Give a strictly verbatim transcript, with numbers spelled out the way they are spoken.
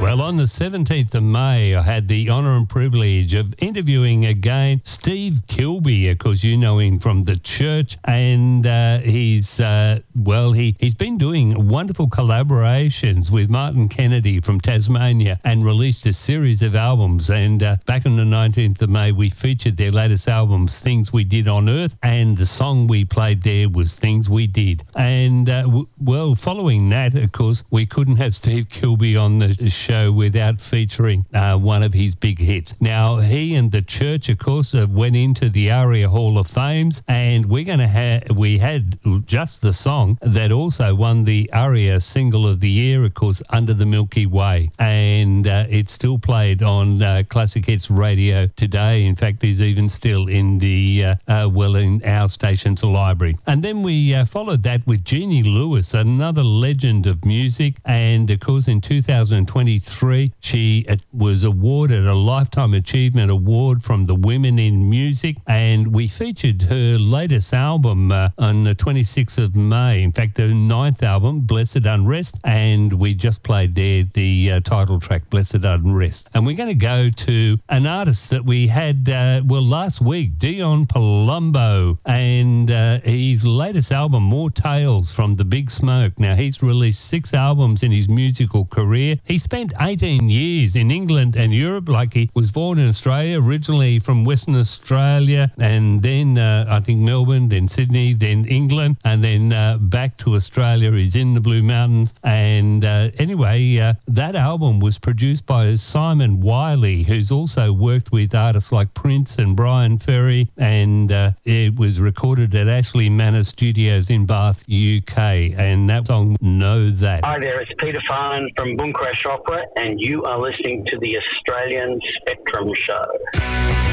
Well, on the seventeenth of May, I had the honour and privilege of interviewing again Steve Kilbey. Of course, you know him from the church, and uh, he's, uh, well, he, he's been doing wonderful collaborations with Martin Kennedy from Tasmania and released a series of albums. And uh, back on the nineteenth of May, we featured their latest albums, Things We Did on Earth, and the song we played there was Things We Did. And, uh, w- well, following that, of course, we couldn't have Steve Kilbey on the show without featuring uh, one of his big hits. Now, he and the church, of course, uh, went into the ARIA Hall of Fames, and we're going to have, we had just the song that also won the ARIA Single of the Year, of course, Under the Milky Way. And uh, it's still played on uh, Classic Hits Radio today. In fact, it's even still in the, uh, uh, well, in our station's library. And then we uh, followed that with Jeannie Lewis, another legend of music. And, of course, in two thousand twenty-three, she uh, was awarded a Lifetime Achievement Award from the Women in Music. And we featured her latest album uh, on the twenty-sixth of May. In fact, her ninth album, Blessed Unrest. And we just played there the uh, title track, Blessed Unrest. And we're going to go to an artist that we had, uh, well, last week, Dion Palumbo. And uh, his latest album, More Tales from the Big Smoke. Now, he's released six albums in his musical career. He spent eighteen years in England and Europe. Like, he was born in Australia, originally from Western Australia, and then uh, I think Melbourne, then Sydney, then England, and then uh, back to Australia. He's in the Blue Mountains. And uh, anyway, uh, that album was produced by Simon Wiley, who's also worked with artists like Prince and Brian Ferry, and uh, it was recorded at Ashley Manor Studios in Bath, U K. And that song, Know That. Hi there, it's Peter Farn from Boom Crash Opera, and you are listening to the Australian Spectrum Show.